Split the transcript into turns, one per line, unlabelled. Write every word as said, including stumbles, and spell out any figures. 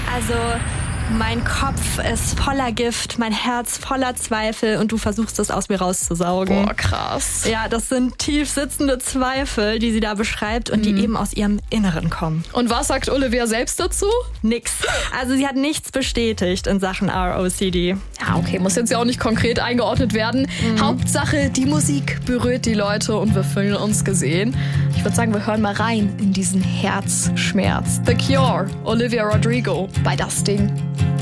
Also, mein Kopf ist voller Gift, mein Herz voller Zweifel und du versuchst es aus mir rauszusaugen.
Boah, krass.
Ja, das sind tief sitzende Zweifel, die sie da beschreibt und
Mhm.
die eben aus ihrem Inneren kommen.
Und was sagt Olivia selbst dazu?
Nix. Also sie hat nichts bestätigt in Sachen R O C D.
Ja, okay, muss jetzt ja auch nicht konkret eingeordnet werden.
Mhm.
Hauptsache, die Musik berührt die Leute und wir fühlen uns gesehen. Ich würde sagen, wir hören mal rein in diesen Herzschmerz. The Cure, Olivia Rodrigo bei Das Ding.